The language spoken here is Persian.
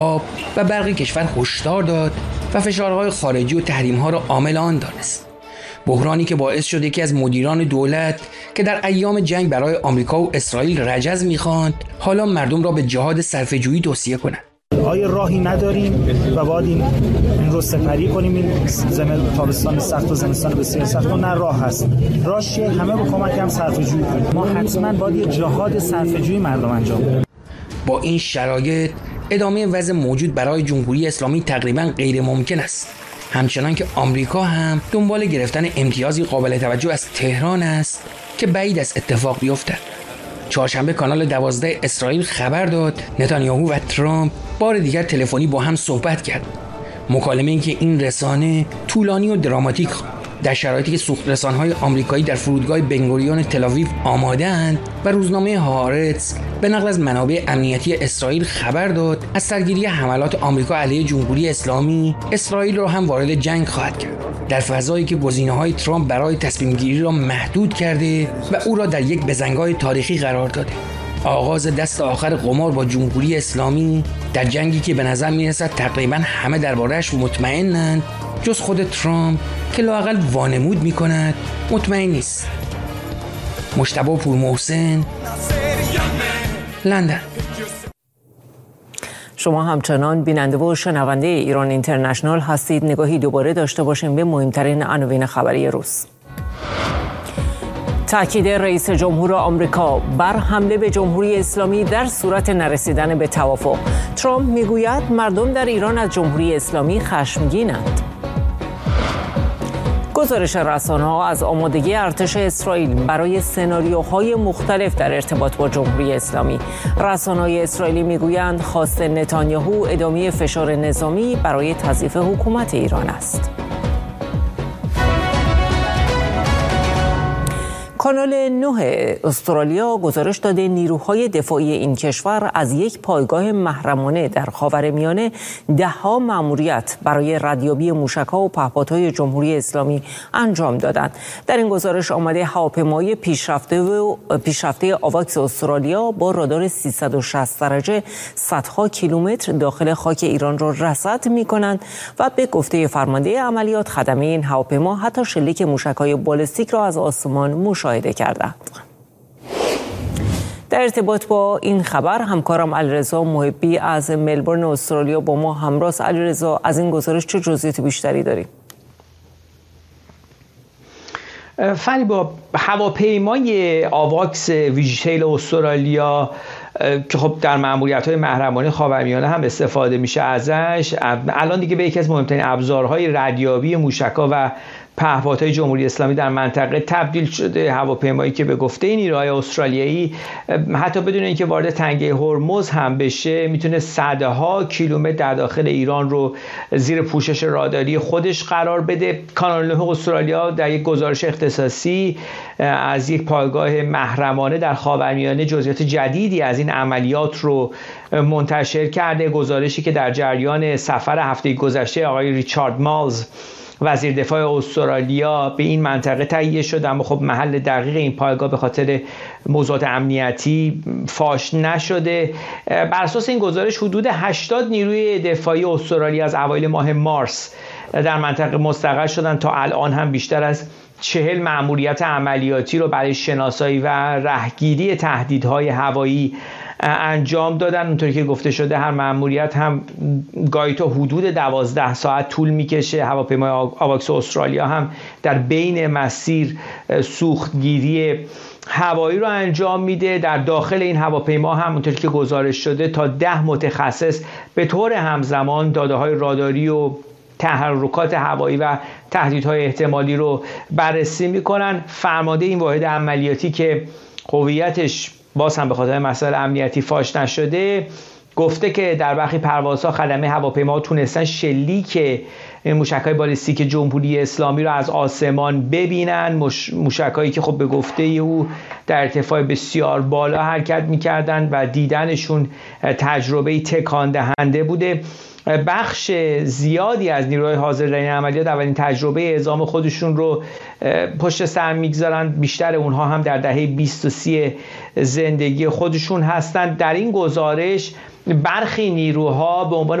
و برخی کشور هشدار داد و فشارهای خارجی و تحریم‌ها را عامل آن دانست. بحرانی که باعث شد یکی از مدیران دولت که در ایام جنگ برای آمریکا و اسرائیل رجز می‌خواند، حالا مردم را به جهاد صرفه‌جویی توصیه کند. آیا راهی نداریم و باید این رو سپری کنیم؟ این تابستان سخت و زمستان بسیار سخت و نه راه هست. راهش همه با کمک هم صرفه‌جویی کنیم. ما حتما باید یه جهاد صرفه‌جویی مردم انجام بدیم. با این شرایط ادامه وضع موجود برای جمهوری اسلامی تقریباً غیر ممکن است. همچنان که آمریکا هم دنبال گرفتن امتیازی قابل توجه از تهران است که بعید است اتفاق بیفتد. چهارشنبه کانال 12 اسرائیل خبر داد نتانیاهو و ترامپ بار دیگر تلفنی با هم صحبت کرد. مکالمه‌ای که این رسانه طولانی و دراماتیک در شرایطی که سوخت رسانه‌های آمریکایی در فرودگاه بنگوریون تل‌آویو آماده‌اند و روزنامه هارتز به نقل از منابع امنیتی اسرائیل خبر داد از سرگیری حملات آمریکا علیه جمهوری اسلامی، اسرائیل را هم وارد جنگ خواهد کرد. در فضایی که گزینه‌های ترامپ برای تصمیم گیری را محدود کرده و او را در یک بزنگاه تاریخی قرار داده. آغاز دست آخر قمار با جمهوری اسلامی در جنگی که به نظر می‌رسد تقریباً همه درباره‌اش مطمئنند جز خود ترامپ که لااقل وانمود می‌کند مطمئن نیست. مجتبی پورمحسن، لندن. شما همچنان بیننده و شنونده ایران اینترنشنال هستید. نگاهی دوباره داشته باشیم به مهمترین عناوین خبری روز. تاکید رئیس جمهور آمریکا بر حمله به جمهوری اسلامی در صورت نرسیدن به توافق. ترامپ میگوید مردم در ایران از جمهوری اسلامی خشمگینند. گزارش رسانه‌ها از آمادگی ارتش اسرائیل برای سناریوهای مختلف در ارتباط با جمهوری اسلامی. رسانه‌های اسرائیلی میگویند خواست نتانیاهو ادامه فشار نظامی برای تضعیف حکومت ایران است. کانال 9 استرالیا گزارش داده نیروهای دفاعی این کشور از یک پایگاه محرمانه در خاورمیانه ده‌ها مأموریت برای ردیابی موشک‌ها و پهپادهای جمهوری اسلامی انجام دادند. در این گزارش آمده هواپیمای پیشرفته آواکس استرالیا با رادار 360 درجه صدها کیلومتر داخل خاک ایران را رصد می‌کنند و به گفته فرمانده عملیات خدمه این هواپیما حتی شلیک موشک‌های بالستیک را از آسمان مشاهده کردند. در ارتباط با این خبر همکارم علیرضا محبی از ملبورن استرالیا با ما همراه است. علیرضا، از این گزارش چه جزئیات بیشتری داریم؟ فنی، با هواپیمای آواکس ویژیتیل استرالیا که خب در مأموریت‌های محرمانه خاورمیانه هم استفاده میشه ازش، الان دیگه به یکی از مهمترین ابزارهای ردیابی موشک‌ها و پهپادهای جمهوری اسلامی در منطقه تبدیل شده. هواپیمایی که به گفته نیروهای استرالیایی حتی بدون اینکه وارد تنگه هرمز هم بشه میتونه صدها کیلومتر در داخل ایران رو زیر پوشش راداری خودش قرار بده. کانال 9 استرالیا در یک گزارش اختصاصی از یک پایگاه محرمانه در خاورمیانه جزئیات جدیدی از این عملیات رو منتشر کرده. گزارشی که در جریان سفر هفته گذشته آقای ریچارد مالز وزیر دفاع استرالیا به این منطقه تهیه شد، اما خب محل دقیق این پایگاه به خاطر موضوعات امنیتی فاش نشده. بر اساس این گزارش حدود 80 نیروی دفاعی استرالیا از اوایل ماه مارس در منطقه مستقر شدن. تا الان هم بیشتر از 40 مأموریت عملیاتی رو برای شناسایی و رهگیری تهدیدهای هوایی انجام دادن. اونطوری که گفته شده هر مأموریت هم گاهی تا حدود 12 ساعت طول میکشه. هواپیمای آواکس استرالیا هم در بین مسیر سوختگیری هوایی رو انجام میده. در داخل این هواپیما هم اونطوری که گزارش شده تا 10 متخصص به طور همزمان داده‌های راداری و تحرکات هوایی و تهدیدهای احتمالی رو بررسی میکنن. فرمانده این واحد عملیاتی که هویتش باز هم به خاطر مسائل امنیتی فاش نشده گفته که در برخی پروازها خدمه هواپیما تونستن شلیک موشک‌های بالستیک جمهوری اسلامی رو از آسمان ببینن، موشک‌هایی که خب به گفته او در ارتفاع بسیار بالا حرکت می‌کردند و دیدنشون تجربه تکان دهنده بوده. بخش زیادی از نیروهای حاضر در این عملیات اولین تجربه اعزام خودشون رو پشت سر میگذارن، بیشتر اونها هم در دهه 20 و 30 زندگی خودشون هستند. در این گزارش برخی نیروها به عنوان